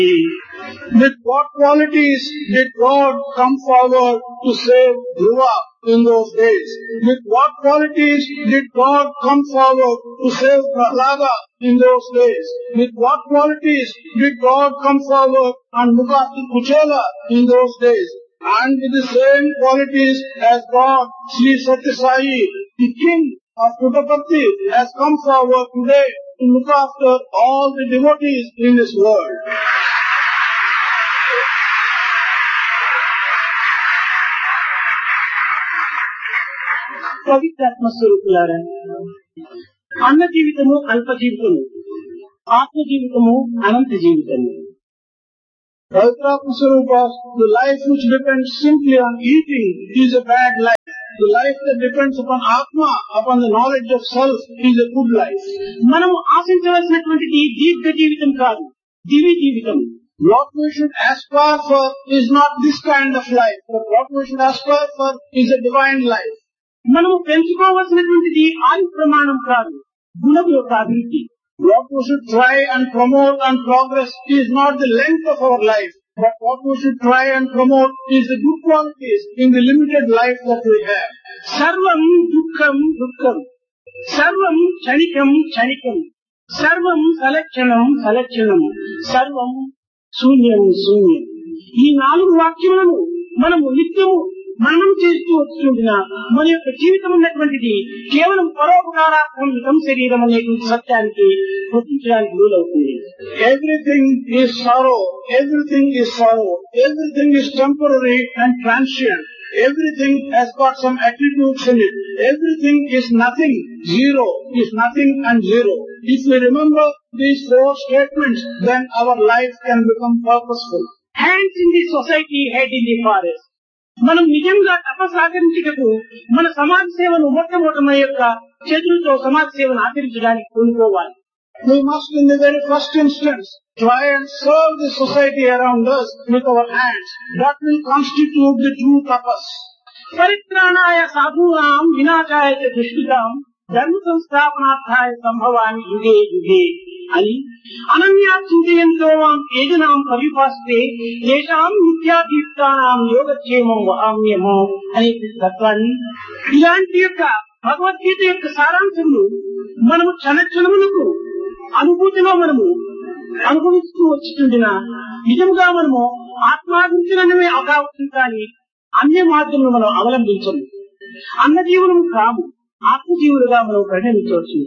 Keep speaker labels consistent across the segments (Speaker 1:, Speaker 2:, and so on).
Speaker 1: With what qualities did God come forward to save Dhruva in those days? With what qualities did God come forward to save Prahlada in those days? With what qualities did God come forward and look after Kuchela in those days? And with the same qualities as God, Sri Satya Sai, the king of Puttaparthi, has come forward today to look after all the devotees in this world.
Speaker 2: పవిత్రాత్మ స్వరూపులారా, అన్న జీవితము అల్ప జీవితము, ఆత్మ జీవితము అనంత జీవితము.
Speaker 1: Pavitratma Swarupas, the life which depends simply on eating is a bad life. The life that depends upon Atma, upon the knowledge of self, is a good life.
Speaker 2: మనము ఆశించవలసినటువంటిది దీర్ఘ జీవితం కాదు, దివ్య జీవితం.
Speaker 1: What we should aspire for is not this kind of life, but what we should aspire for is a divine life.
Speaker 2: మనము పెంచుకోవలసినటువంటిది ఆయు ప్రమాణం కాదు, గుణం యొక్క అభివృద్ధి.
Speaker 1: What we should try and promote and progress is not the length of our life, but what we should try and promote is the good qualities in the limited life that we have.
Speaker 2: సర్వం దుఃఖం దుఃఖం, సర్వం క్షణికం క్షణికం, సర్వం సలక్షణం సలక్షణం, సర్వం శూన్యం శూన్యం. ఈ 4 వాక్యములను మనము నిత్యము మనం చేస్తూ వస్తుంటున్నా మన యొక్క జీవితం ఉన్నటువంటిది కేవలం పరోపకారాత్మకం శరీరం అనేటువంటి సత్యానికి గుర్తించడానికి వీలవుతుంది.
Speaker 1: Everything is sorrow, everything is sorrow, everything is temporary and transient. Everything has got some attributes in it. Everything is nothing, zero is nothing and zero. If we remember these 4 statements, then our life can become purposeful.
Speaker 2: Hands in the society, head in the forest. మనం నిజంగా తపసాచరించుటకు మన సమాజ సేవను మొట్టమొదటి యొక్క చేతులతో సమాజ సేవను ఆచరించడానికి పూనుకోవాలి.
Speaker 1: We must in the very first instance try and serve the society around us with our hands. That will constitute the true tapas.
Speaker 2: పరిత్రాణాయ సాధూనాం వినాశాయ చ దుష్కృతాం ధర్మ సంస్థాపనార్థాయ సంభవామి యుగే యుగే అని అనన్యా చింతయంతో ఏజనాం పరిపాస్తే ఏషాం నిత్యాదీప్తానాం యోగక్షేమం వహామ్యమో అనే తత్వాన్ని, ఇలాంటి యొక్క భగవద్గీత యొక్క సారాంశము మనము క్షణక్షణములకు అనుభూతిలో మనము అనుభవిస్తూ వచ్చిన నిజంగా మనము ఆత్మాభించడమే అవకాశం కానీ అన్య మార్గంలో మనం అవలంబించము. అన్న జీవనము కాము, ఆత్మజీవులుగా మనం పరిణమించవచ్చు.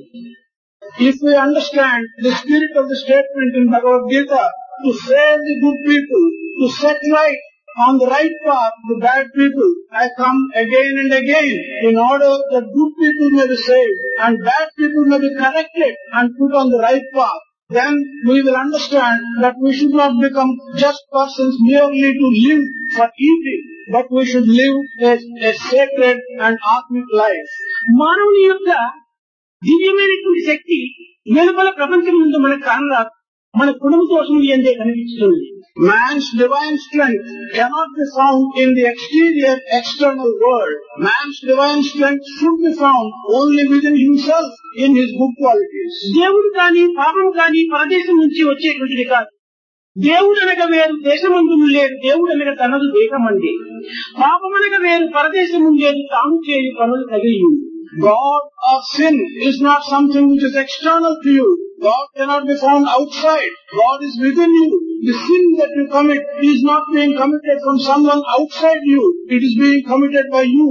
Speaker 1: If we understand the spirit of the statement in Bhagavad Gita, to save the good people, to set right on the right path the bad people, I come again and again in order that good people may be saved and bad people may be corrected and put on the right path. Then we will understand that we should not become just persons merely to live for eating, but we should live a sacred and atmic life.
Speaker 2: మానవుని యొక్క దివ్యమైనటువంటి శక్తి వెలుపల ప్రపంచం ముందు మనకు కానరాదు, మన కుటుంబ దోషములు ఎందే కనిపిస్తుంది.
Speaker 1: Man's divine strength cannot be found in the exterior external world. Man's divine strength should be found only within himself in his good qualities.
Speaker 2: దేవుడు కానీ పాపం కానీ పరదేశం నుంచి వచ్చేటువంటిది కాదు. దేవుడు అనగా వేరు, దేశమందు లేడు. దేవుడు అనగా తనదు దేహమంది. పాపమనగా వేరు, పరదేశము లేదు, తాను చేయు పనులు తగిలి.
Speaker 1: God or sin is not something which is external to you. God cannot be found outside. God is within you. The sin that you commit is not being committed from someone outside you. It is being committed by you.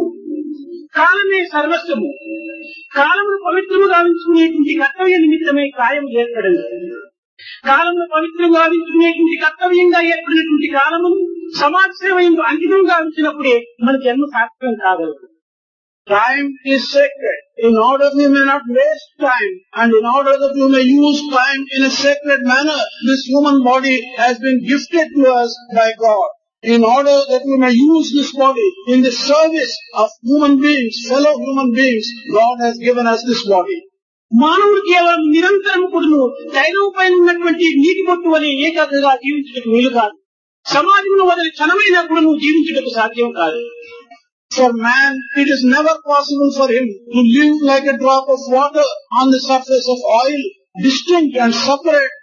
Speaker 2: కాలమే సర్వస్వము. కాలమును పవిత్రము గావించుకునేటువంటి కర్తవ్య నిమిత్తమే కాయం ఏర్పడింది. కాలమును పవిత్రంగా గావించుకునేటువంటి కర్తవ్యంగా ఏర్పడినటువంటి కాలమును సమాజ సేవ అంకితం గావించినప్పుడే మన జన్మ సార్థకం కాగలదు.
Speaker 1: Time is sacred. In order that you may not waste time and in order that you may use time in a sacred manner, this human body has been gifted to us by God. In order that we may use this body in the service of human beings, fellow human beings, God has given us this body.
Speaker 2: మానవుడు కేవలం నిరంతరం కూడాను తైలం పైన ఉన్నటువంటి నీటి బొట్టు వలె ఏకాగ్రగా జీవించటకు వీలు కాదు. సమాజంలో వదిలి క్షణమైనా కూడాను జీవించటకు సాధ్యం కాదు.
Speaker 1: For man, it is never possible for him to live like a drop of water on the surface of oil, distinct and separate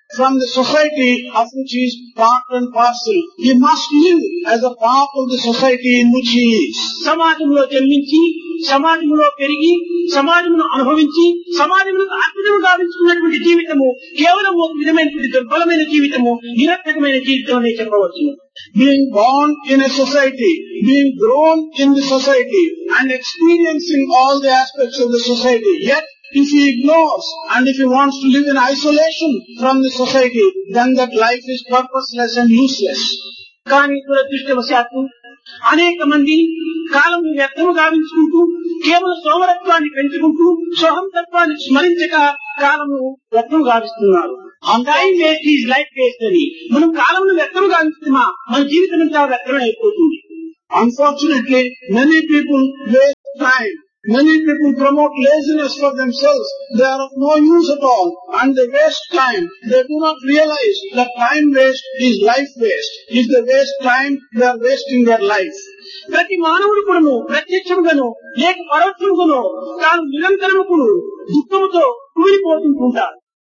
Speaker 1: from the society of which he is part and parcel. He must live as a part of the society in which he is.
Speaker 2: సమాజంలో జన్మించి సమాజంలో పెరిగి సమాజమును అనుభవించి సమాజంలో అద్భుతం గావించుకున్నటువంటి జీవితము కేవలం ఒక విధమైనటువంటి దుర్బలమైన జీవితము, నిరర్థకమైన జీవితం అనే చెప్పవచ్చు.
Speaker 1: Being born in a society, being grown in the society and experiencing all the aspects of the society, yet if he ignores and if he wants to live in isolation from the society, then that life is purposeless and useless.
Speaker 2: కానీ దురదృష్టవశాత్తు అనేక మంది కాలం వ్యర్థము గావించుకుంటూ కేవలం సోమరత్వాన్ని పెంచుకుంటూ సోహంతత్వాన్ని స్మరించక కాలము వ్యర్థం గావిస్తున్నారు. Time waste is life waste అని మనం కాలంలో వ్యర్థం గావిస్తున్నా మన జీవితం అంతా వ్యర్థం అయిపోతుంది.
Speaker 1: Unfortunately, many people waste time. Many people promote laziness for themselves. They are of no use at all and they waste time. They do not realize that time waste is life waste. If they waste time, they are wasting their life.
Speaker 2: ప్రతి మానవుడు కూడాను ప్రత్యక్షముగాను లేక పరోక్షముగాను తాను నిరంతరము దుఃఖముతో కూలిపోతుంటాడు.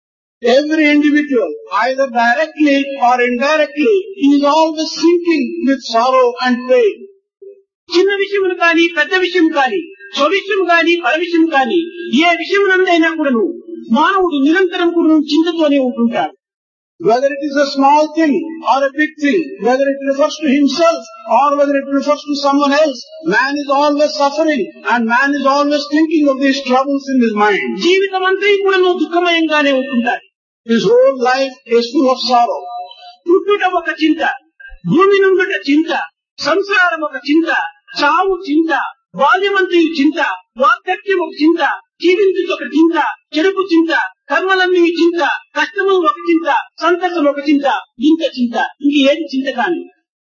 Speaker 1: Every individual, either directly or indirectly, is always sinking with sorrow and pain.
Speaker 2: చిన్న విషయములు కానీ పెద్ద విషయం కానీ స్వవిషయం కానీ పరవిషయం కానీ ఏ విషయమునందైనా కూడాను మానవుడు నిరంతరం కూడా చింతతోనే ఉంటుంటాడు.
Speaker 1: Whether it is a small thing or a big thing, whether it refers to himself or whether it refers to someone else, man is always suffering and man is always thinking of these troubles in his mind.
Speaker 2: జీవితం అంతా కూడా దుఃఖమయంగానే ఉంటుంటాడు.
Speaker 1: His whole life is full of sorrow.
Speaker 2: పుట్టుట ఒక చింత, భూమి నుండుట చింత, సంసారం ఒక చింత, చావు చింత, బాల్యమంత్రియు చింత, వార్ధక్యం ఒక చింత, జీవించుట ఒక చింత, చెడుపు చింత, కర్మలన్నీ చింత, కష్టము ఒక చింత, సంతసం ఒక చింత, ఇంత చింత, ఇంక ఏది చింత కాని.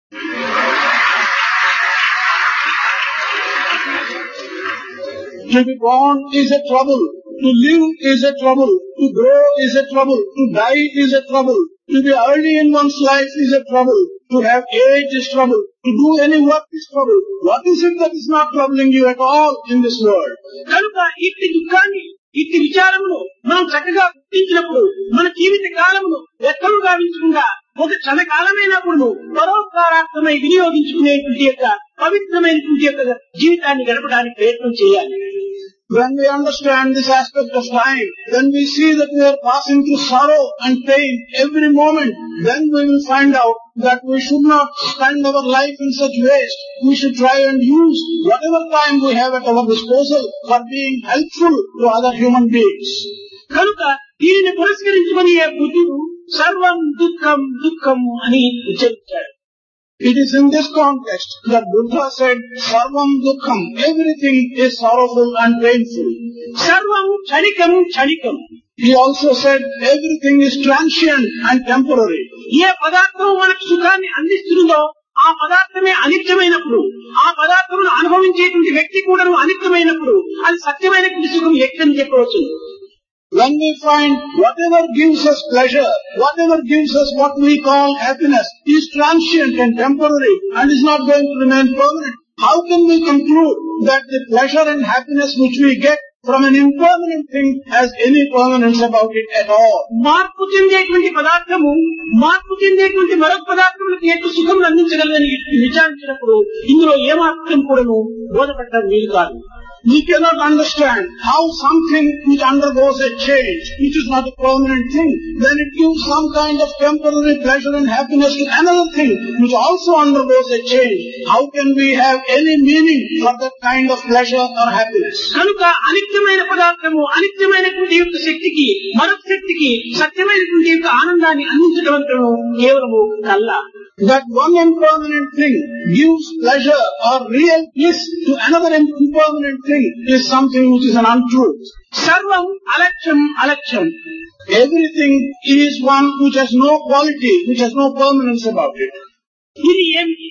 Speaker 1: To be born is a trouble, to live is a trouble, to grow is a trouble, to die is a trouble, to be early in one's life is a trouble, to have age is trouble, to do any work is trouble. What is it that is not troubling you at all in this world?
Speaker 2: కనుక ఇట్టి దుఃఖాన్ని ఇట్టి విచారమును మనం చక్కగా గుర్తించినప్పుడు మన జీవిత కాలమును వ్యర్థము గావించకుండా ఒక క్షణకాలమైనప్పుడు పరోపకారార్థమై వినియోగించుకునేటువంటి యొక్క పవిత్రమైనటువంటి యొక్క జీవితాన్ని గడపడానికి ప్రయత్నం చేయాలి.
Speaker 1: When we understand this aspect of time, then we see that we are passing through sorrow and pain every moment. Then we will find out that we should not spend our life in such waste. We should try and use whatever time we have at our disposal for being helpful to other human beings.
Speaker 2: కనుక దీనిని పురస్కరించుకుని బుద్ధుడు సర్వం దుఃఖం దుఃఖం అని ఉచ్చరించాడు.
Speaker 1: It is in this context that Buddha said, Sarvam Dukkham, everything is sorrowful and painful.
Speaker 2: Sarvam Chanikam Chanikam.
Speaker 1: He also said, everything is transient and temporary.
Speaker 2: ఏ పదార్థం మనకు సుఖాన్ని అందిస్తుందో ఆ పదార్థమే అనిత్యమైనప్పుడు, ఆ పదార్థమును అనుభవించేటువంటి వ్యక్తి కూడా అనిత్యమైనప్పుడు అది సత్యమైనటువంటి సుఖం ఎక్కడని చెప్పవచ్చు.
Speaker 1: When we find whatever gives us pleasure, whatever gives us what we call happiness is transient and temporary and is not going to remain permanent, how can we conclude that the pleasure and happiness which we get from an impermanent thing has any permanence about it at all?
Speaker 2: మార్పు చెందేటువంటి పదార్థము మార్పు చెందేటువంటి మరొక పదార్థములకు ఎక్కువ సుఖం అందించగలదని విచారించినప్పుడు ఇందులో ఏమాత్రం కూడాను బోధపడటం వీలు కాదు.
Speaker 1: We cannot understand how something which undergoes a change, which is not a permanent thing, then it gives some kind of temporary pleasure and happiness to another thing which also undergoes a change. How can we have any meaning for that kind of pleasure or happiness?
Speaker 2: కనుక అనిత్యమైన పదార్థము అనిత్యమైనటువంటి యొక్క శక్తికి మరొక శక్తికి సత్యమైనటువంటి యొక్క ఆనందాన్ని అందించడం అంటూ కేవలము కల్లా.
Speaker 1: That one impermanent thing gives pleasure or real bliss to another impermanent thing is something which is an untruth.
Speaker 2: Sarvam alaksham alaksham.
Speaker 1: Everything is one which has no quality, which has no permanence about it.
Speaker 2: ఇది ఏమిటి?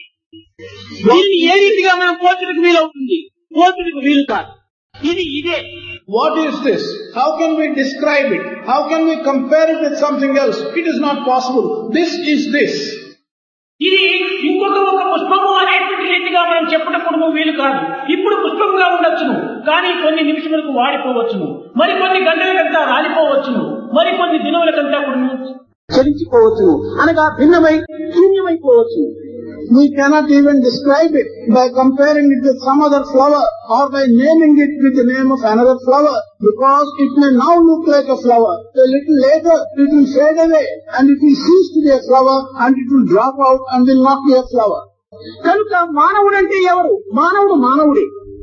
Speaker 2: దీన్ని ఏ రీతిగా మనం పోల్చడానికి వీలవుతుంది? పోల్చడానికి వీలు కాదు. ఇది ఇదే.
Speaker 1: What is this? How can we describe it? How can we compare it with something else? It is not possible. This is this.
Speaker 2: ఇది ఇంకొక ఒక పుష్పము అనేటువంటి రీతిగా మనం చెప్పటప్పుడు వీలు కాదు. ఇప్పుడు పుష్పంగా ఉండొచ్చును, కానీ కొన్ని నిమిషములకు వాడిపోవచ్చును, మరి కొన్ని గంటలకంతా రాలిపోవచ్చును, మరి కొన్ని దినములకంతా కూడా చలించిపోవచ్చును, అనగా భిన్నమై శూన్యమైపోవచ్చు.
Speaker 1: We cannot even describe it by comparing it with some other flower or by naming it with the name of another flower, because it may now look like a flower. A little later it will fade away and it will cease to be a flower and it will drop out and will not be a flower.
Speaker 2: కనుక మానవుడంటే ఎవరు? మానవుడు మానవుడే.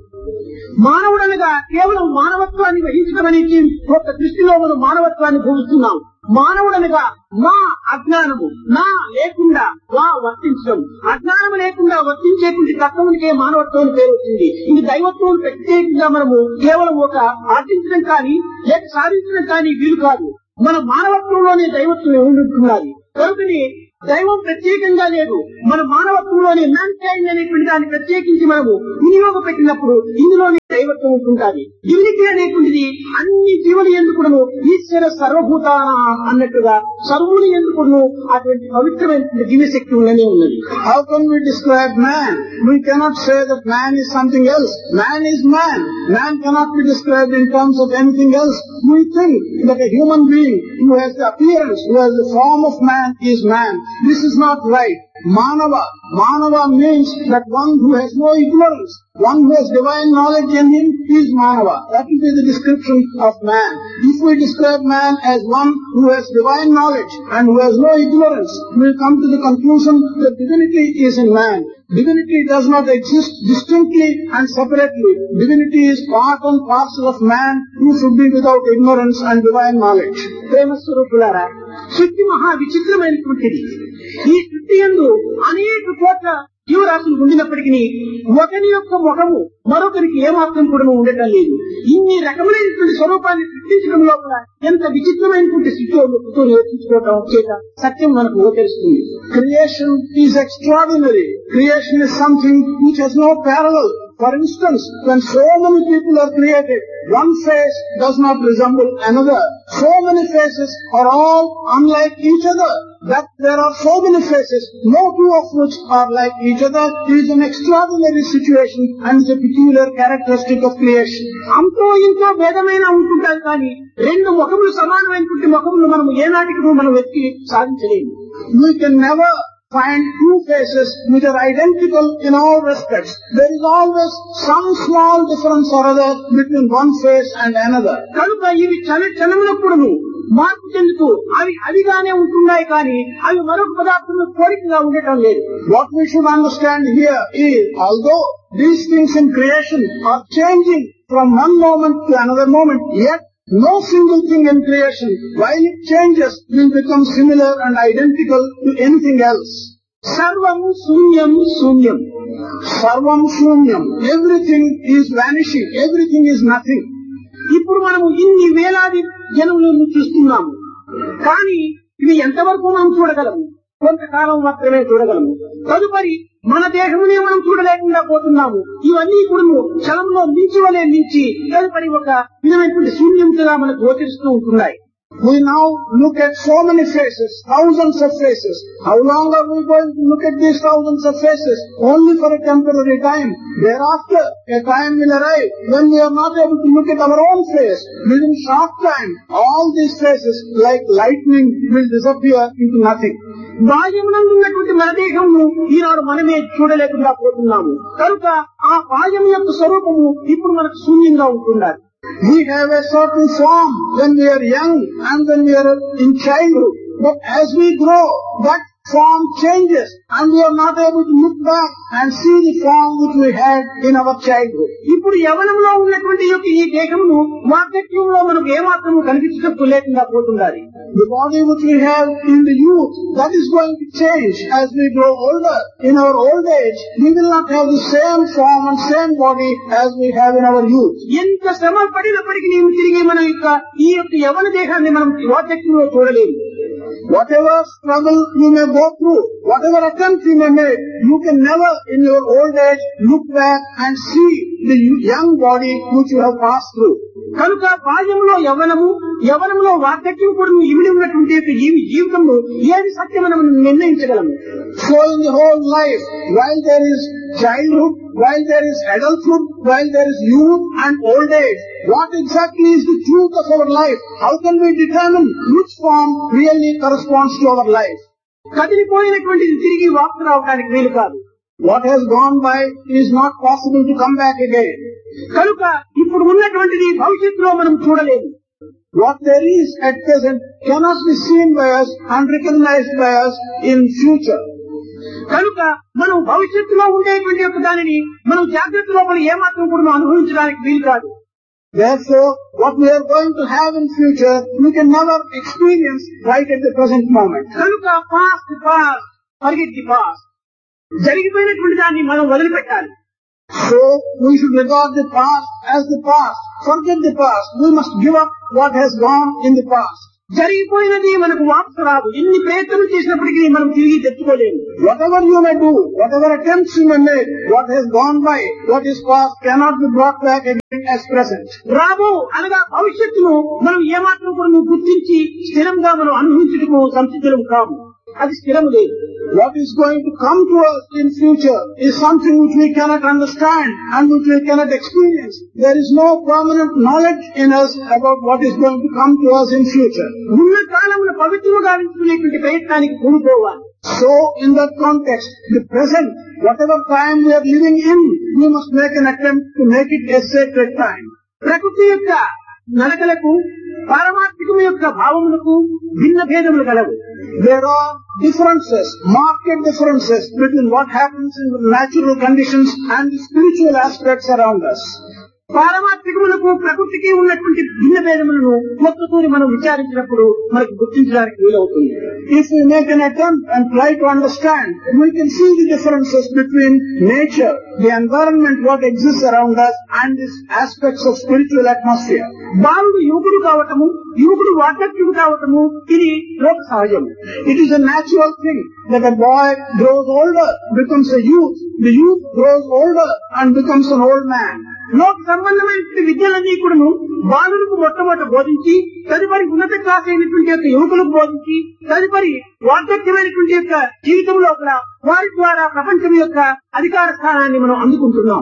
Speaker 2: మానవుడనగా కేవలం మానవత్వాన్ని గ్రహించడం అనేది ఒక దృష్టిలో మనం మానవత్వాన్ని భూమిస్తున్నాం. మానవుడనగా మా అజ్ఞానము, నా లేకుండా వా వర్తించడం, అజ్ఞానము లేకుండా వర్తించేటువంటి తత్వమునికే మానవత్వం పేరు వచ్చింది. ఇది దైవత్వం ప్రత్యేకంగా మనము కేవలం ఒక ఆర్జించడం కానీ లేక సాధించడం కానీ వీలు కాదు. మన మానవత్వంలోనే దైవత్వం ఉంటున్నది. కనుకని దైవం ప్రత్యేకంగా లేదు, మన మానవత్వంలోని మ్యాన్కైండ్ అనేటువంటి దాన్ని ప్రత్యేకించి మనము వినియోగపెట్టినప్పుడు ఇందులోనే దైవత్వం ఉంటుంటుంది. డివినిటీ అనేటువంటిది అన్ని జీవులు ఎందుకును ఈశ్వర సర్వభూతాన అన్నట్టుగా సర్వులు ఎందుకును అటువంటి పవిత్రమైన దివ్యశక్తి ఉన్నది.
Speaker 1: How can we describe man? We cannot say that man is something else. Man is man. Man cannot be described in terms of anything else. We think that a human being who has the appearance, who has the form of man is man. This is not right. Manava. Manava means that one who has no ignorance. One who has divine knowledge in him is Manava. That will be the description of man. If we describe man as one who has divine knowledge and who has no ignorance, we will come to the conclusion that divinity is in man. Divinity does not exist distinctly and separately. Divinity is part and parcel of man who should be without ignorance and divine knowledge.
Speaker 2: ప్రేమస్వరూపులారా, సృష్టి మహా విచిత్రమైనటువంటిది. ఈ సృష్టి యందు అనేక కోట్ల జీవరాశులు ఉండినప్పటికీ ఒకరి యొక్క ముఖము మరొకరికి ఏమాత్రం కూడా ఉండటం లేదు. ఇన్ని రకములైనటువంటి స్వరూపాన్ని సృష్టించడం లోపల ఎంత విచిత్రమైనటువంటి స్థితితో నేర్చుకోవడం చేత సత్యం మనకు గోచరిస్తుంది.
Speaker 1: Creation is extraordinary. Creation is something which has no parallel. For instance, when so many people are created, one face does not resemble another. So many faces are all unlike each other. That there are so many faces, no two of which are like each other, is an extraordinary situation and is a peculiar characteristic of creation.
Speaker 2: అంతో ఇంతో భేదమైన ఉంటుంటారు కానీ రెండు ముఖములు సమానమైనటువంటి ముఖములు మనం ఏనాటికి మనం వెతికి సాధించలేము.
Speaker 1: We can never find two faces which are identical in all respects. There is always some small difference or other between one face and another.
Speaker 2: కనుక ఇవి క్షణములప్పుడు మార్పు చెందుతూ అవి అవిగానే ఉంటున్నాయి కానీ అవి మరొక పదార్థంలో కోరికగా ఉండటం లేదు.
Speaker 1: What we should understand here is, although these things in creation are changing from one moment to another moment, yet no single thing in creation, while it changes, will become similar and identical to anything else.
Speaker 2: Sarvam Sunyam Sunyam.
Speaker 1: Sarvam Sunyam. Everything is vanishing. Everything is nothing.
Speaker 2: ఇప్పుడు మనము ఇన్ని వేలాది జనములను చూస్తున్నాము కానీ ఇవి ఎంతవరకు మనం చూడగలము? కొంతకాలం మాత్రమే చూడగలము. తదుపరి మన దేహమునే మనం చూడలేకుండా పోతున్నాము. ఇవన్నీ కూడా క్షణంలో మించి తదుపరి ఒక విధమైనటువంటి శూన్యంగా మనకు గోచరిస్తూ ఉంటున్నాయి.
Speaker 1: We now look at so many faces, thousands of faces. How long are we going to look at these thousands of faces? Only for a temporary time. Thereafter, a time will arrive when we are not able to look at our own face. Within short time, all these faces, like lightning, will disappear into nothing.
Speaker 2: బాహ్యమునందు ఉన్నటువంటి మన దేహము ఈనాడు మనమే చూడలేకుండా పోతున్నాము. కనుక ఆ బాహ్యం యొక్క స్వరూపము ఇప్పుడు మనకు శూన్యంగా ఉంటున్నారు.
Speaker 1: We have a certain form when we are young and when we are in childhood. But as we grow, that form changes and we are not able to look back and see the form which we had in our childhood.
Speaker 2: ఇప్పుడు యవనంలో ఉన్నటువంటి ఈ దేహము వార్ధక్యంలో మనకు ఏమాత్రము కనిపించడం లేకుండా పోతున్నది.
Speaker 1: The body which we have in the youth, that is going to change as we grow older. In our old age, we will not have the same form and same body as we have in our youth.
Speaker 2: ఎంత శ్రమ పడినప్పటికీ నీవు తిరిగి మన ఈ యొక్క యవన దేహాన్ని మనం వార్ధక్యంలో చూడలేము.
Speaker 1: Whatever struggle you may go through, whatever attempt you may make, you can never in your old age look back and see the young body which you have passed through.
Speaker 2: కనుక బాల్యంలో యవనంలో వార్ధక్యం కూడా ఇమిడి ఉన్నటువంటి జీవితంలో ఏది సత్యం మనం నిర్ణయించగలము.
Speaker 1: So in the whole life, while there is childhood, while there is adulthood, while there is youth and old age, what exactly is the truth of our life? How can we determine which form really corresponds to our life?
Speaker 2: కదిలిపోయినటువంటిది తిరిగి వాపసు రావడానికి వీలు కాదు.
Speaker 1: What has gone by is not possible to come back again.
Speaker 2: కనుక ఇప్పుడు ఉన్నటువంటిది భవిష్యత్తులో మనం చూడలేము.
Speaker 1: What there is at present cannot be seen by us and recognized by us in future.
Speaker 2: కనుక మనం భవిష్యత్తులో ఉండేటువంటి యొక్క దానిని మనం జాగ్రత్త లోపల ఏమాత్రం కూడా అనుభవించడానికి వీలు కాదు.
Speaker 1: Therefore, what we are going to have in future, we can never experience right at the present moment.
Speaker 2: కనుక past past forget the past, జరిగిపోయినటువంటి దాన్ని మనం వదిలిపెట్టాలి.
Speaker 1: So, we should regard the past as the past. Forget the past. We must give up what has gone in the past.
Speaker 2: జరిగిపోయినది మనకు వాపసు రాదు. ఎన్ని ప్రయత్నం చేసినప్పటికీ మనం తిరిగి తెచ్చుకోలేము.
Speaker 1: Whatever you may do, whatever attempts you may make, what has gone by, what is past cannot be brought back again as present.
Speaker 2: రాబో అనగా భవిష్యత్తును మనం ఏమాత్రం కూడా గుర్తించి స్థిరంగా మనం అనుభవించడము సంసిద్ధులం కాము. అది స్థిరం లేదు.
Speaker 1: What is going to come to us in future is something which we cannot understand and which we cannot experience. There is no permanent knowledge in us about what is going to come to us in future.
Speaker 2: ఉన్న కాలంలో పవిత్రము గావించుకునేటువంటి ప్రయత్నానికి పూనుకోవాలి.
Speaker 1: So, in that context, the present, whatever time we are living in, we must make an attempt to make it a sacred time.
Speaker 2: ప్రకృతి యొక్క నడకలకు పారమార్థికము యొక్క భావములకు భిన్న భేదములు కలవు.
Speaker 1: There are differences, marked differences between what happens in the natural conditions and the spiritual aspects around us.
Speaker 2: పారమార్థికములకు ప్రకృతికి ఉన్నటువంటి భిన్న భేదములను ఒక్కసారి మనం విచారించినప్పుడు మనకు గుర్తించడానికి వీలవుతుంది.
Speaker 1: If we make an attempt and try to understand, we can see the differences between nature, the environment, what exists around us, and these aspects of spiritual atmosphere.
Speaker 2: బాలుడు యువకుడు కావటము, యువకుడు వార్ధక్యుడు కావటము ఇది లోక సహజం.
Speaker 1: It is a natural thing that a boy grows older, becomes a youth, the youth grows older and becomes an old man.
Speaker 2: లోక సంబంధమైన విద్యలన్నీ కూడాను బాలులకు మొట్టమొదట బోధించి తదుపరి ఉన్నత క్లాస్ అయినటువంటి యొక్క యువకులకు బోధించి తదుపరి వార్ధక్యమైనటువంటి యొక్క జీవితం లోపల వారి ద్వారా ప్రపంచం యొక్క అధికార స్థానాన్ని మనం అందుకుంటున్నాం.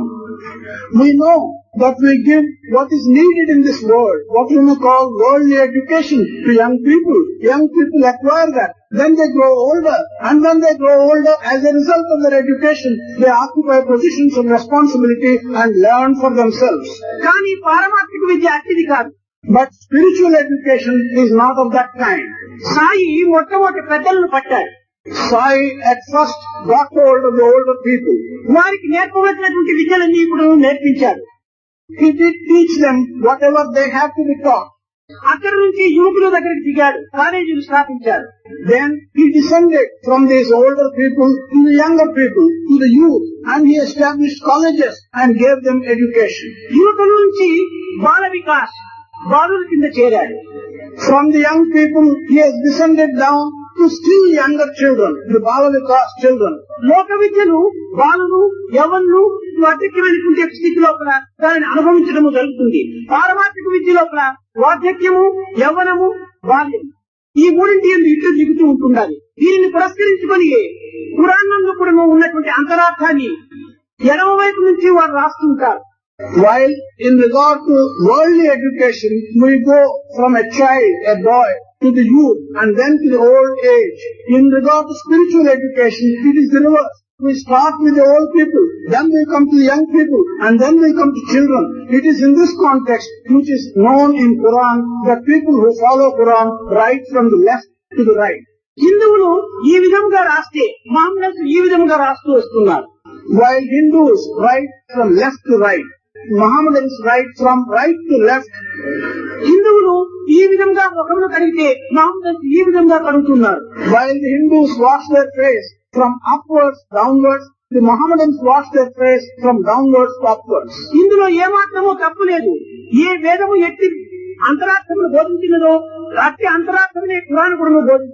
Speaker 1: We know that we give what is needed in this world, what we may call worldly education to young people. Young people acquire that. Then they grow older, and when they grow older, as a result of their education, they occupy positions of responsibility and learn for themselves.
Speaker 2: కానీ పారమార్థిక విద్య అతిది కాదు.
Speaker 1: But spiritual education is not of that kind.
Speaker 2: Sai మొట్టమొదటి పెద్దలను పట్టారు.
Speaker 1: Sai at first got hold of the older people.
Speaker 2: వారికి నేర్పవలసినటువంటి విద్యలన్నీ ఇప్పుడు నేర్పించారు.
Speaker 1: He did teach them whatever they have to be taught.
Speaker 2: అక్కడి నుంచి యువకుల దగ్గరికి దిగాడు, కాలేజీలు స్థాపించారు.
Speaker 1: Then he descended from these older people to the younger people, to the youth, and he established colleges and gave them education.
Speaker 2: యువకుల నుంచి బాల వికాస్, బాలుల కింద చేరాడు.
Speaker 1: From the young people, he has descended down to still younger children, the Bala Vikas children.
Speaker 2: లోక విద్యను బాలులు, యవ్వనులు వార్ధక్యమైనటువంటి స్థితి లోపల దానిని అనుభవించడము జరుగుతుంది. పారమార్థిక విద్య లోపల వార్ధక్యము, యవ్వనము, బాల్యం ఈ మూడింటి ఇట్లు దిగుతూ ఉంటుండాలి. దీనిని పురస్కరించుకొని పురాణంలో కూడా ఉన్నటువంటి అంతరార్థాన్ని ఎడమ వైపు నుంచి వారు రాస్తుంటారు.
Speaker 1: While in regard to worldly education, we go from a child, a boy, to the youth and then to the old age. In regard to spiritual education, it is the reverse. We start with the old people, then we come to the young people, and then we come to children. It is in this context which is known in Quran that people who follow Quran write from the left to the right.
Speaker 2: హిందువులు ఈ విధంగా రాస్తే మహమ్మద్ ఈ విధంగా రాస్తూ వస్తున్నారు.
Speaker 1: While Hindus write from left to right, Mohammedans write from right to left.
Speaker 2: హిందువులు ఈ విధంగా ముఖమును కడిగితే మహమ్మద్ ఈ విధంగా కడుగుతున్నారు.
Speaker 1: While the Hindus wash their face from upwards downwards, the Mohammedans wash their face from downwards to upwards.
Speaker 2: ఇందులో ఏమాత్రమో తప్పు లేదు. ఏ వేదము ఎట్టి అంతరార్థమును బోధించినదో అట్టి అంతరార్థమునే ఖురాన్ కూడా బోధించింది.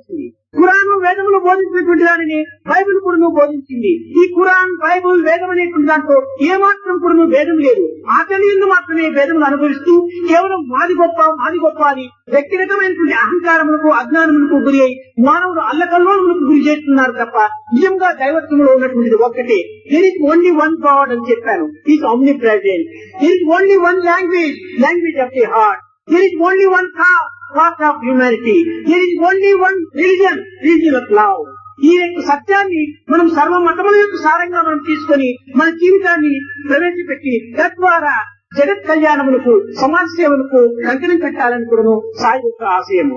Speaker 2: ఖురాను వేదములు బోధించినటువంటి దానిని బైబిల్ కూడా బోధించింది. ఈ ఖురాన్, బైబిల్, వేదం అనేటువంటి దాంట్లో ఏమాత్రం కూడా భేదం లేదు. ఆకలి ఎందు మాత్రమే భేదములు అనుభవిస్తూ కేవలం మాది గొప్ప అని వ్యక్తిగతమైనటువంటి అహంకారములకు, అజ్ఞానములకు గురి అయి మానవుడు అల్లకల్లోలకు గురి చేస్తున్నారు తప్ప నిజంగా దైవత్వంలో ఉన్నటువంటిది ఒక్కటే. There is only one God అని చెప్పాను. Is omni present. There is only one language of the heart. There is only one cause of humanity. There is only one religion of love. ఈ యొక్క సత్యాన్ని మనం సర్వ మతముల యొక్క సారంగా మనం తీసుకొని మన జీవితాన్ని ప్రవేశపెట్టి తద్వారా జగత్ కళ్యాణములకు, సమాజ సేవలకు కంకణం కట్టాలని కూడా సాయి యొక్క ఆశయము.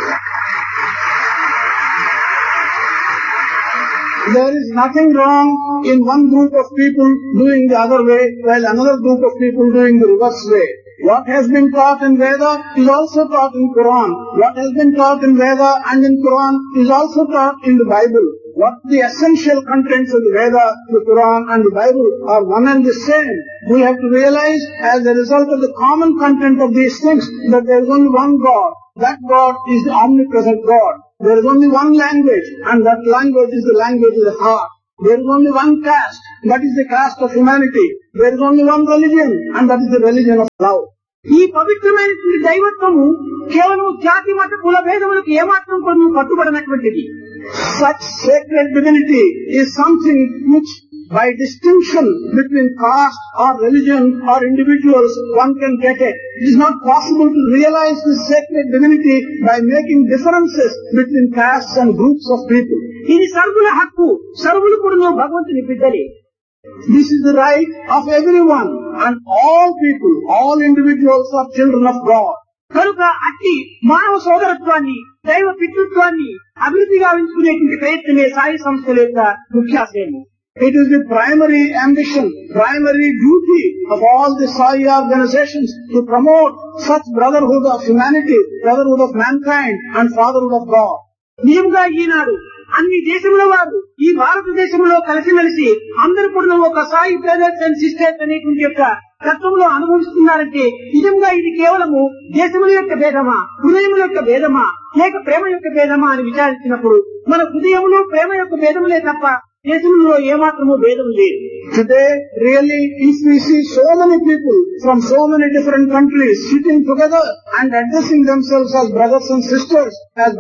Speaker 1: There is nothing wrong in one group of people doing the other way, while another group of people doing the reverse way. What has been taught in Veda is also taught in Quran. What has been taught in Veda and in Quran is also taught in the Bible. What the essential contents of the Veda, the Quran and the Bible are one and the same. We have to realize as a result of the common content of these things that there is only one God. That God is the omnipresent God. There is only one language, and that language is the language of the heart. There is only one caste, that is the caste of humanity. There is only one religion, and that is the religion of love.
Speaker 2: ఈ పవిత్రమైనటువంటి దైవత్వము కేవలం జాతి మత కుల భేదములకు ఏమాత్రం కూడా పట్టుబడినటువంటిది.
Speaker 1: Such sacred divinity is something which by distinction between caste or religion or individuals one can get it. It is not possible to realize this sacred divinity by making differences between castes and groups of people.
Speaker 2: ఇది సర్వుల హక్కు. సర్వులు కూడా భగవంతుని బిడ్డలే.
Speaker 1: This is the right of everyone, and all people, all individuals are children of God.
Speaker 2: కనుక అట్టి మానవ సోదరత్వాన్ని, దైవ పితృత్వాన్ని అభివృద్ధి గావించుకునేటువంటి ప్రయత్నమే సాయి సంస్థల యొక్క ముఖ్యాశయము.
Speaker 1: It is the primary ambition, primary duty of all the Sai organizations to promote such brotherhood of humanity, brotherhood of mankind and fatherhood of God.
Speaker 2: నిజంగా ఈనాడు అన్ని దేశముల వారు ఈ భారతదేశంలో కలిసిమెలిసి అందరూ కూడా ఒక సాయి బ్రదర్స్ అండ్ సిస్టర్స్ అనేటువంటి యొక్క తత్వంలో అనుభవిస్తున్నారంటే నిజంగా ఇది కేవలము దేశముల యొక్క భేదమా, హృదయముల యొక్క భేదమా, లేక ప్రేమ యొక్క భేదమా అని విచారించినప్పుడు మన హృదయములు ప్రేమ యొక్క భేదములే తప్ప దేశంలో ఏమాత్రమూ భేదం లేదు.
Speaker 1: Today, really, if we see so many people from so many different countries sitting together and addressing themselves as brothers and sisters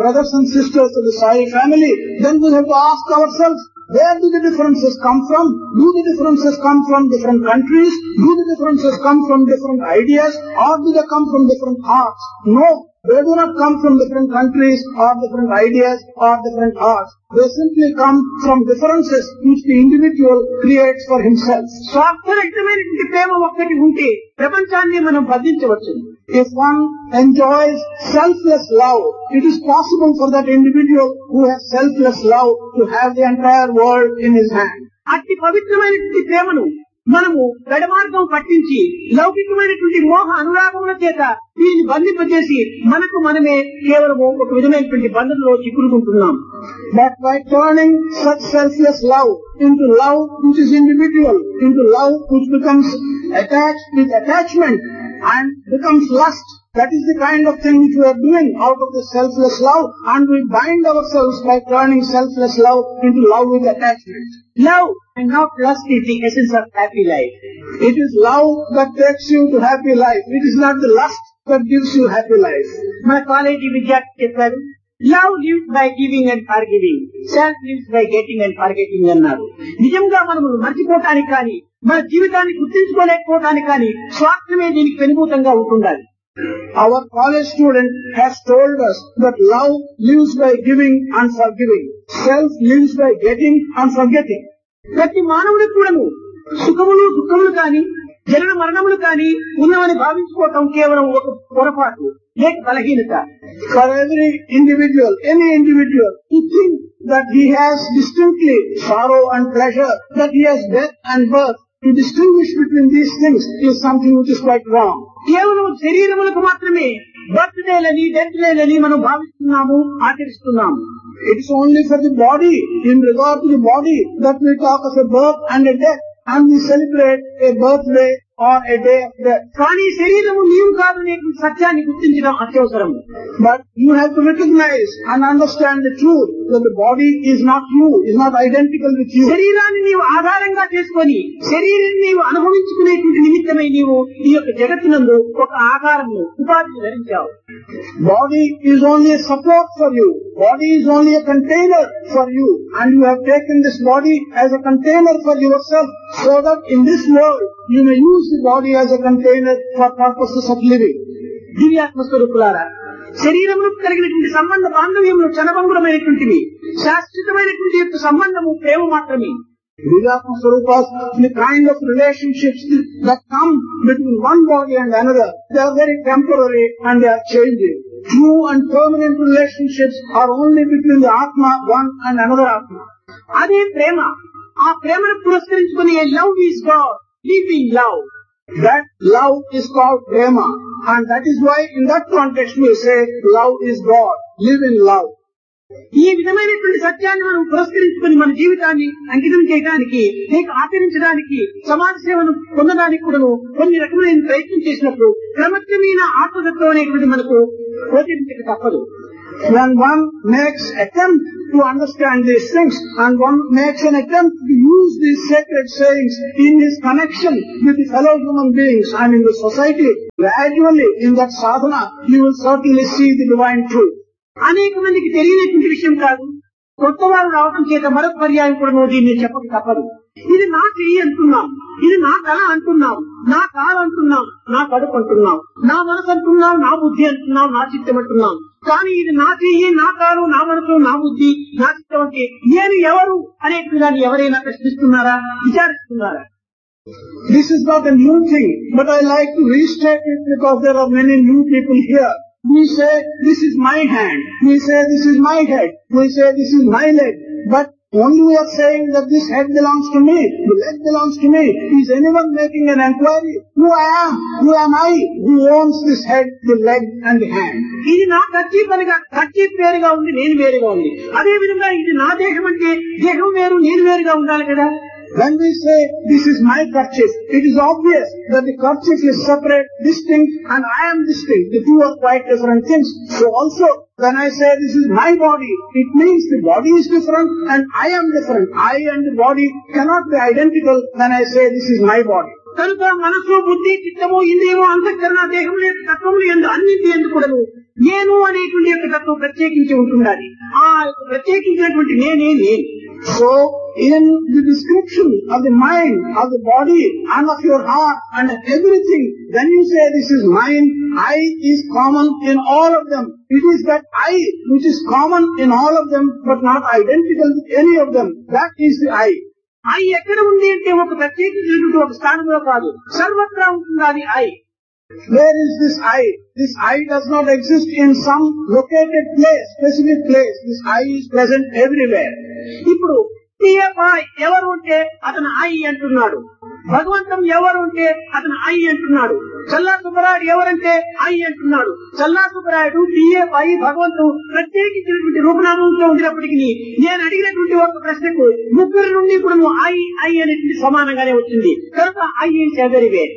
Speaker 1: of the Sai family, then we have to ask ourselves, where do the differences come from? Do the differences come from different countries? Do the differences come from different ideas? Or do they come from different hearts? No. They do not come from different countries or different ideas or different hearts. They simply come from differences which the individual creates for himself.
Speaker 2: స్వార్థరహితమైనటువంటి ప్రేమ ఒక్కటి ఉంటే ప్రపంచాన్ని మనం బంధించవచ్చు.
Speaker 1: If one enjoys selfless love, it is possible for that individual who has selfless love to have the entire world in his hand.
Speaker 2: అట్టి పవిత్రమైనటువంటి ప్రేమను మనము గడమార్గం పట్టించి లౌకికమైనటువంటి మోహ అనురాగముల చేత దీన్ని బంధింపజేసి మనకు మనమే కేవలము ఒక విధమైనటువంటి బంధంలో చిక్కుకుంటున్నాం.
Speaker 1: But by turning such selfless love into love which is individual, into love which becomes attached with attachment and becomes lust, that is the kind of thing which we are doing out of the selfless love, and we bind ourselves by turning selfless love into love with attachment.
Speaker 2: Love and not lust is the essence of happy life.
Speaker 1: It is love that takes you to happy life. It is not the lust that gives you happy life.
Speaker 2: మన college విద్యార్థి చెప్పారు, love lives by giving and for giving, self lives by getting and for getting అన్నారు. నిజంగా మనము మర్చిపోవటానికి కానీ మన జీవితాన్ని గుర్తించుకోలేకపోవటానికి కానీ స్వార్థమే దీనికి పెనుభూతంగా ఉంటుండాలి.
Speaker 1: Our college student has told us that love lives by giving and forgiving. Self lives by getting and forgetting.
Speaker 2: ప్రతి మానవుడికి కూడాను సుఖములు దుఃఖములు కాని జనన మరణములు కాని ఉన్నవని భావించుకోవటం కేవలం ఒక పొరపాటు లేక బలహీనత.
Speaker 1: For every individual, any individual, to think that he has distinctly sorrow and pleasure, that he has death and birth, to distinguish between these things is something which is quite wrong.
Speaker 2: కేవలం శరీరములకు మాత్రమే బర్త్డేలని డెత్లని మనం భావిస్తున్నాము, ఆచరిస్తున్నాము.
Speaker 1: It is only for the body, in regard to the body, that we talk of a birth and a death, and we celebrate a birthday or a day of death.
Speaker 2: కానీ శరీరము నీవు కాదనే సత్యాన్ని గుర్తించడం అత్యవసరం.
Speaker 1: But you have to recognize and understand the truth that the body is not you, is not identical with you.
Speaker 2: శరీరాన్ని నీవు ఆధారంగా చేసుకొని శరీరాన్ని నీవు అనుభవించుకునేటువంటి నిమిత్తమై నీవు ఈ యొక్క జగత్తునందు ఒక ఆకారము ఉపాధిని ధరించావు.
Speaker 1: Body is only a support for you. Body is only a container for you. And you have taken this body as a container for yourself so that in this world you may use the body as a container for purposes of living.
Speaker 2: దివ్యాత్మ స్వరూపులారా, శరీరమును కలిగినటువంటి సంబంధ బాంధవ్యములు క్షణభంగురమైనటువంటివి. శాశ్వతమైనటువంటి యొక్క సంబంధము ప్రేమ మాత్రమే.
Speaker 1: Divyatma Swarupas, the kind of relationships that come between one body and another, they are very temporary and they are changing. True and permanent relationships are only between the Atma, one and another Atma.
Speaker 2: అదే ప్రేమ. ఆ ప్రేమను పురస్కరించుకుని love is God, live in love.
Speaker 1: That love is called prema, and that is why in that context we say love is God, live in love.
Speaker 2: ఈ విధమైనటువంటి సత్యాన్ని మనం పురస్కరించుకుని మన జీవితాన్ని అంకితం చేయడానికి, లేక ఆచరించడానికి, సమాజ సేవను పొందడానికి కూడా కొన్ని రకమైన ప్రయత్నం చేసినప్పుడు క్రమక్రమేణ ఆత్మతత్వం అనేటువంటి మనకు గోచరించక తప్పదు.
Speaker 1: When one makes attempt to understand these things and one makes an attempt to use these sacred sayings in his connection with the fellow human beings and in the society, gradually in that sadhana you will certainly see the divine truth.
Speaker 2: అనేక మందికి తెలియనటువంటి విషయం కాదు. కొత్త వారు రావడం చేత మరొక పర్యాయం కూడా నువ్వు దీన్ని చెప్పక తప్పదు. ఇది నా చెయ్యి అంటున్నాం, ఇది నా తల అంటున్నాం, నా కాలు అంటున్నాం, నా కడుపు అంటున్నాం, నా మనసు అంటున్నాం, నా బుద్ధి అంటున్నాం, నా చిత్తం అంటున్నాం. కానీ ఇది నా చెయ్యి, నా కాలు, నా మనసు, నా బుద్ధి, నా చిత్తం అంటే నేను ఎవరు అనేటువంటి దాన్ని ఎవరైనా ప్రశ్నిస్తున్నారా, విచారిస్తున్నారా?
Speaker 1: This is not a new thing, but I like to restate it because there are many new people here. We say, this is my hand. We say, this is my head. We say, this is my leg. But only we are saying that this head belongs to me, the leg belongs to me. Is anyone making an inquiry? Who I am? Who am I? Who owns this head, the leg and the hand?
Speaker 2: ఇది నా kerchief వేరుగా ఉంది, నేను వేరుగా ఉంది. అదే విధంగా ఇది నా దేహం అంటే దేహం వేరు, నేను వేరుగా ఉండాలి కదా.
Speaker 1: When we say, this is my kerchief, it is obvious that the kerchief is separate, distinct, and I am distinct. The two are quite different things. So also, when I say this is my body, it means the body is different and I am different. I and the body cannot be identical when I say this is my body.
Speaker 2: కనుక మనసు, బుద్ధి, చిత్తము, ఇంద్రియము, అంతఃకరణ, దేహముల యొక్క తత్వములు ఎందు అన్నింటి ఎందు కూడా నేను అనేటువంటి యొక్క తత్వం ప్రత్యేకించి ఉంటుండాలి. ఆ ప్రత్యేకించినటువంటి నేనే నేను.
Speaker 1: So, in the description of the mind, of the body, and of your heart, and everything, when you say this is mine, I is common in all of them. It is that I which is common in all of them, but not identical with any of them. That is the I.
Speaker 2: I ఎక్కడ ఉంది అంటే ఒక ప్రత్యేకించినటువంటి ఒక స్థానంలో కాదు, సర్వత్రా ఉంటుంది అది I.
Speaker 1: Where is this I? This I does not exist in some located place, specific place. This I is present everywhere.
Speaker 2: ఇప్పుడు ఎవరు ఉంటే అతను ఐ అంటున్నాడు, భగవంతం ఎవరు ఉంటే అతను ఐ అంటున్నాడు, చల్లా సుబ్బరాయుడు ఎవరంటే ఐ అంటున్నాడు. చల్లా సుబ్బరాయుడు, టిఏపై, భగవంతుడు ప్రత్యేకించినటువంటి రూపనామంలో ఉండినప్పటికీ నేను అడిగినటువంటి ఒక ప్రశ్నకు ముగ్గురు నుండి కూడా ఐ ఐ అనేటువంటి సమానంగానే వచ్చింది. కనుక I is everywhere.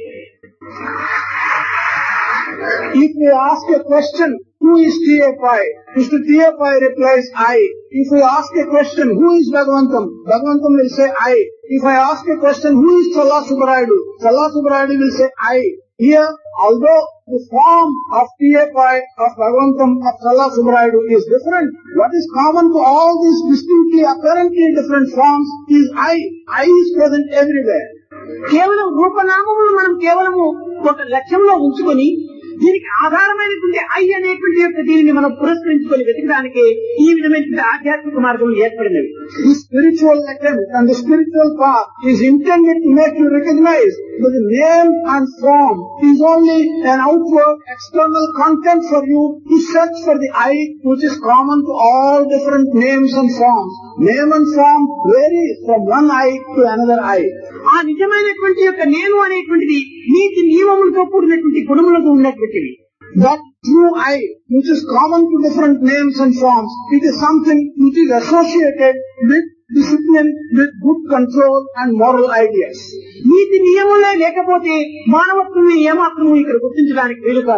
Speaker 1: If we ask a question, who is TFI? Mr. TFI replies, I. If we ask a question, who is Bhagavantam? Bhagavantam will say, I. If I ask a question, who is Challa Subbarayudu? Challa Subbarayudu will say, I. Here, although the form of TFI, of Bhagavantam, of Challa Subbarayudu is different, what is common to all these distinctly, apparently different forms is I. I is present everywhere.
Speaker 2: కేవలం రూపనామములు మనం కేవలము ఒక లక్ష్యంలో ఉంచుకొని దీనికి ఆధారమైనటువంటి I అనేటువంటి యొక్క దీనిని మనం పురస్కరించుకొని వెతకడానికి ఈ విధమైనటువంటి ఆధ్యాత్మిక మార్గం ఏర్పడినవి.
Speaker 1: The spiritual attempt and the spiritual path is intended to make you recognize that the name and form is only an outward external content for you to search for the I which is common to all different names and forms. Name and form varies from one I to another I.
Speaker 2: ఆ నిజమైనటువంటి యొక్క నేను అనేటువంటిది నీతి నియమములతో కూడినటువంటి గుణములతో ఉన్నటువంటివి.
Speaker 1: That true I, which is common to different names and forms, it is something which is associated with discipline, with good control and moral ideas.
Speaker 2: నీతి నియములే లేకపోతే మానవత్వం ఏమాత్రం ఇక్కడ గుర్తించడానికి వీలు కాదు.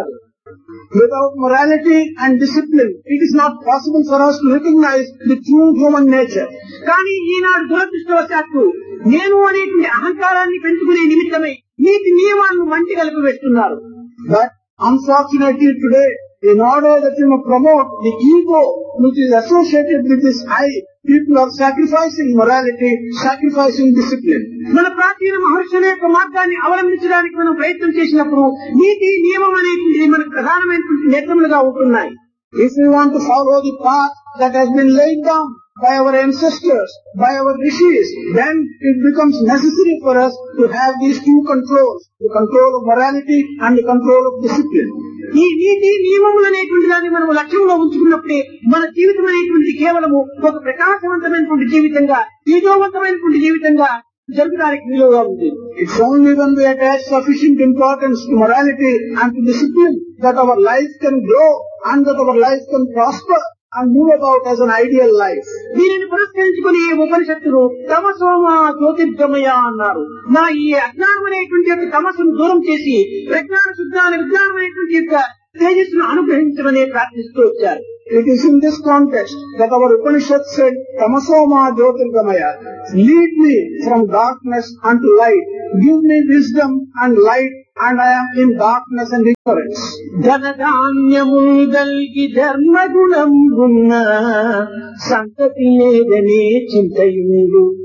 Speaker 1: Without morality and discipline, it is not possible for us to recognize the true human nature.
Speaker 2: కానీ ఈనాడు దురదృష్టవశాత్తు నేను అనేటువంటి అహంకారాన్ని పెంచుకునే నిమిత్తమై నీతి నియమాలను మంచి కలిపి వేస్తున్నారు.
Speaker 1: But unfortunately today, in order that you may promote the ego which is associated with this I, people are sacrificing morality, sacrificing discipline.
Speaker 2: మన ప్రాచీన మహర్షుల యొక్క మార్గాన్ని అవలంబించడానికి మనం ప్రయత్నం చేసినప్పుడు నీతి నియమం అనేటువంటి మనకు ప్రధానమైనటువంటి నేత్రములుగా ఉంటున్నాయి.
Speaker 1: If we want to follow the path that has been laid down by our ancestors, by our rishis, then it becomes necessary for us to have these two controls, the control of morality and the control of discipline.
Speaker 2: ఈ నీతి నియమములు అనేటువంటి దాన్ని మనం లక్ష్యంలో ఉంచుకున్నప్పుడే మన జీవితం అనేటువంటి కేవలము ఒక ప్రకాశవంతమైనటువంటి జీవితంగా, తేజోవంతమైనటువంటి జీవితంగా జరగడానికి వీలుగా ఉంది.
Speaker 1: It's only when we attach sufficient importance to morality and to discipline that our life can grow and that our life can prosper and move about as an ideal life.
Speaker 2: దీనిని పురస్కరించుకుని ఉపనిషత్తులు తమసోమ జ్యోతిర్గమయ అన్నారు. నా ఈ అజ్ఞానం అనేటువంటి యొక్క తమస్సును దూరం చేసి ప్రజ్ఞాన శుద్ధాన విజ్ఞానం అనేటువంటి యొక్క తేజస్సును అనుగ్రహించమని ప్రార్థిస్తూ వచ్చారు.
Speaker 1: It is in this context that our Upanishad said, Tamasoma Jyotirgamaya, lead me from darkness unto light, give me wisdom and light, and I am in darkness and ignorance.
Speaker 2: ధనధాన్యములు గల్గి ధర్మగుణం ఉన్న సంతతి లేదనే చింతయుండు.